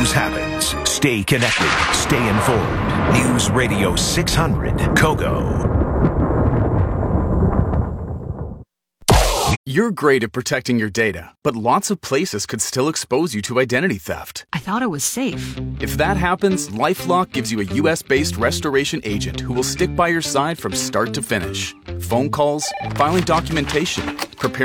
news happens. Stay connected. Stay informed. News Radio 600 KOGO. You're great at protecting your data, but lots of places could still expose you to identity theft. I thought it was safe. If that happens, LifeLock gives you a U.S.-based restoration agent who will stick by your side from start to finish. Phone calls, filing documentation, preparing